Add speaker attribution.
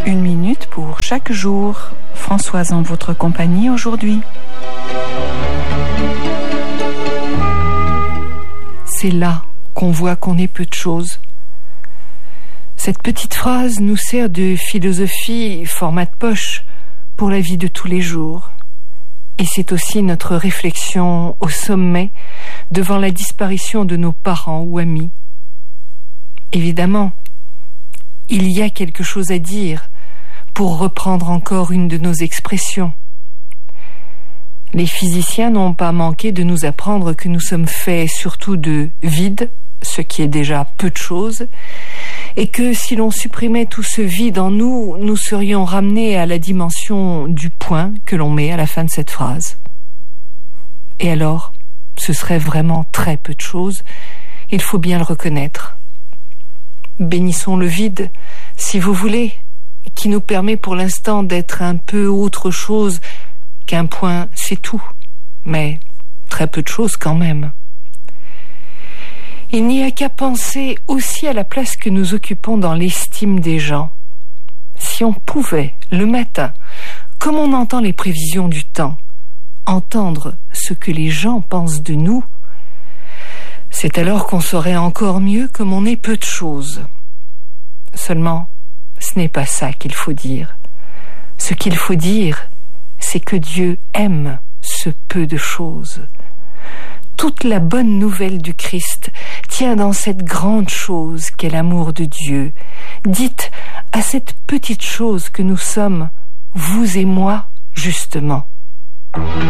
Speaker 1: Une minute pour chaque jour. Françoise en votre compagnie aujourd'hui. C'est là qu'on voit qu'on est peu de choses. Cette petite phrase nous sert de philosophie format de poche pour la vie de tous les jours. Et c'est aussi notre réflexion au sommet devant la disparition de nos parents ou amis. Évidemment, il y a quelque chose à dire, pour reprendre encore une de nos expressions. Les physiciens n'ont pas manqué de nous apprendre que nous sommes faits surtout de vide, ce qui est déjà peu de choses, et que si l'on supprimait tout ce vide en nous, nous serions ramenés à la dimension du point que l'on met à la fin de cette phrase. Et alors, ce serait vraiment très peu de choses, il faut bien le reconnaître. Bénissons le vide, si vous voulez, qui nous permet pour l'instant d'être un peu autre chose qu'un point, c'est tout, mais très peu de choses quand même. Il n'y a qu'à penser aussi à la place que nous occupons dans l'estime des gens. Si on pouvait, le matin, comme on entend les prévisions du temps, entendre ce que les gens pensent de nous, c'est alors qu'on saurait encore mieux comme on est peu de choses. Seulement, ce n'est pas ça qu'il faut dire. Ce qu'il faut dire, c'est que Dieu aime ce peu de choses. Toute la bonne nouvelle du Christ tient dans cette grande chose qu'est l'amour de Dieu. Dites à cette petite chose que nous sommes, vous et moi, justement.